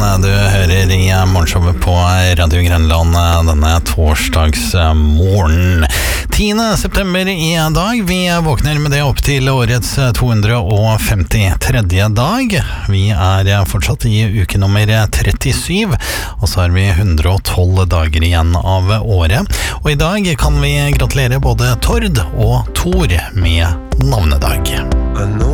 du hører i morgenshowet på Radio Grenland denne torsdagsmorgen. 10. september i dag. Vi våkner med det opp til årets 253. dag. Vi fortsatt i uke nummer 37, og så har vi 112 dager igjen av året. Og i dag kan vi gratulere både Tord og Tor med navnedag.